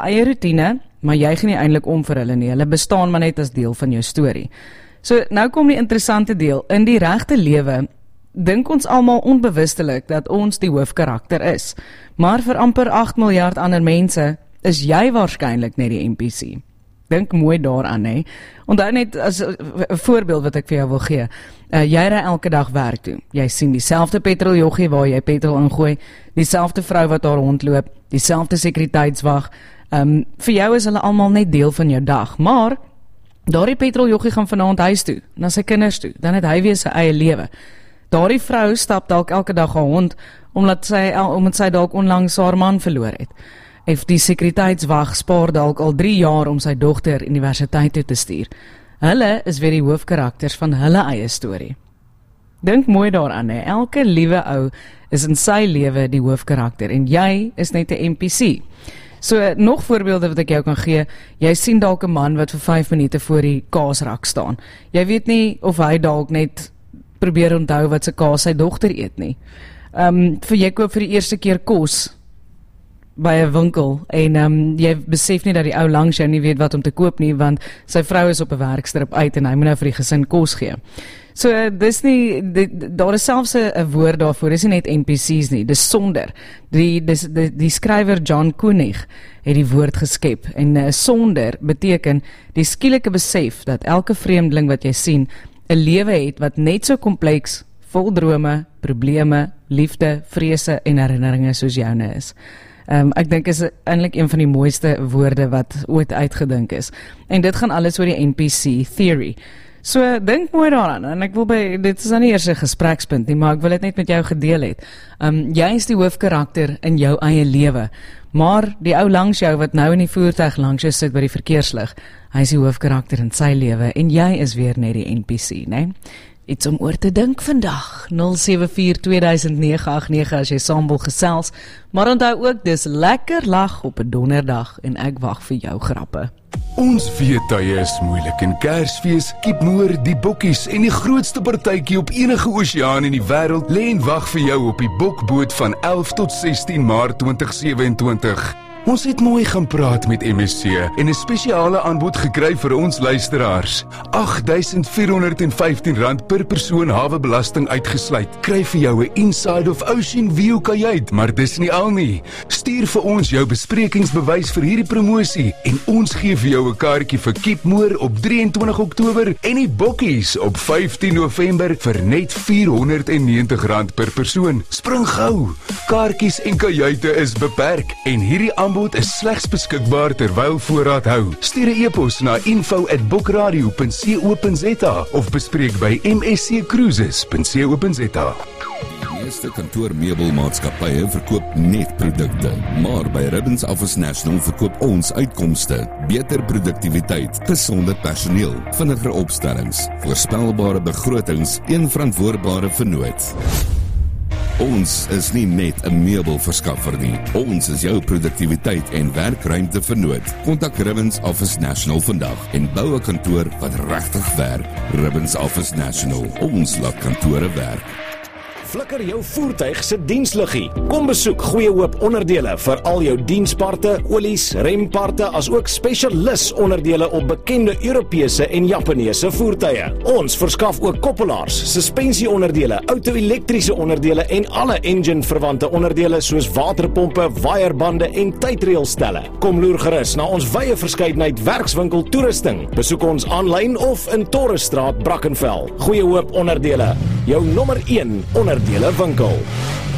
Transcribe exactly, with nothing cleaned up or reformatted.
eie routine, maar jy gaan nie eintlik om vir hulle nie. Hulle bestaan maar net as deel van jou storie. So, nou kom die interessante deel. In die regte lewe dink ons almal onbewustelik dat ons die hoofkarakter is. Maar vir amper agt miljard ander mense is jy waarskynlik net die N P C. Dink mooi daaraan, hè. Onthou net as 'n voorbeeld wat ek vir jou wil gee. Uh, jy ry elke dag werk toe. Jy sien dieselfde petroljoggie waar jy petrol ingooi, dieselfde vrou wat daar rondloop, dieselfde sekuriteitswag. Um, vir jou is hulle almal net deel van jou dag, maar daardie petroljoggie gaan vanaand huis toe, na sy kinders toe, dan het hy weer sy eie lewe. Daardie vrou stap dalk elke dag haar hond, omdat sy, omdat sy dalk onlangs haar man verloor het. Of die sekuriteitswag spaar dalk al drie jaar om sy dogter universiteit toe te stuur. Hulle is weer die hoofkarakters van hulle eie storie. Dink mooi daaraan, he. Elke liewe ou is in sy lewe die hoofkarakter en jy is net 'n N P C. So, nog voorbeelde wat ek jou kan gee, jy sien dalk 'n man wat vir vyf minute voor die kaasrak staan. Jy weet nie of hy dalk net probeer onthou wat sy kaas sy dogter eet nie. Um, vir jy koop vir die eerste keer kos by 'n winkel en um, jy besef nie dat die ou langs jou nie weet wat om te koop nie, want sy vrou is op 'n werkstrip uit en hy moet nou vir die gesin kos gee. So, uh, dis nie, die, daar is selfs 'n woord daarvoor, dis nie net N P C's nie, dis sonder. Die, dis, die, die skrywer John Koenig het die woord geskep en uh, sonder beteken die skielike besef dat elke vreemdeling wat jy sien 'n lewe het wat net so kompleks, vol drome, probleme, liefde, vrese en herinneringe soos joune is. Um, ek dink is eintlik een van die mooiste woorde wat ooit uitgedink is. En dit gaan alles oor die N P C theory. So, dink mooi daaraan, en ek wil by, dit is dan nie eers 'n gesprekspunt nie, maar ek wil dit net met jou gedeel het. Um, jy is die hoofkarakter in jou eie lewe, maar die ou langs jou wat nou in die voertuig langs jou sit by die verkeerslig, hy is die hoofkarakter in sy lewe, en jy is weer net die N P C, né? Iets om oor te dink vandag, nul sewe vier twee nege agt nege as jy saam wil gesels, maar onthou ook, dis lekker lag op 'n donderdag en ek wag vir jou grappe. Ons feestydde is moeilik en Kersfees, Kipmoor, die bokkies en die grootste partytjie op enige oseaan in die wêreld lê en wag vir jou op die Bokboot van elf tot sestien Maart twintig sewe en twintig. Ons het mooi gaan praat met M S C en 'n spesiale aanbod gekry vir ons luisteraars. agt duisend vier honderd vyftien rand per persoon hawebelasting uitgesluit. Kry vir jou 'n Inside of Ocean View kajuit, maar dis nie al nie. Stuur vir ons jou besprekingsbewys vir hierdie promosie en ons gee vir jou 'n kaartjie vir Kipmoor op drie en twintig Oktober en die Bokkies op vyftien November vir net vier honderd negentig rand per persoon. Spring gou. Kaartjies en kajuite is beperk en hierdie aanbod is slegs beskikbaar terwyl voorraad hou. Stuur 'n e-pos na info at bookradio punt co punt za of bespreek by m s c cruises punt co punt za. Die meeste kantoormeubelmaatskappye verkoop net produkte, maar by Ribbons Office National verkoop ons uitkomste, beter produktiwiteit, gesonde personeel, vinniger opstellings, voorspelbare begrotings, een verantwoordbare vennoot. Ons is nie net 'n meubelverskaffer nie. Ons is jou produktiwiteit en werkruimte vernoot. Kontak Ribbons Office National vandag en bou 'n kantoor wat regtig werk. Ribbons Office National. Ons laat kantore werk. Flikker jou voertuig se diensliggie. Kom besoek Goeie Hoop Onderdele vir al jou diensparte, olies, remparte, as ook spesialis onderdele op bekende Europese en Japaneese voertuie. Ons verskaf ook koppelaars, suspensieonderdele, auto-elektriese onderdele en alle engine-verwante onderdele soos waterpompe, waierbande en tydreelstelle. Kom loer gerus na ons wye verskeidenheid werkswinkel toerusting. Besoek ons aanlyn of in Torresstraat, Brackenfell. Goeie Hoop Onderdele, jou nommer een onderdele winkel.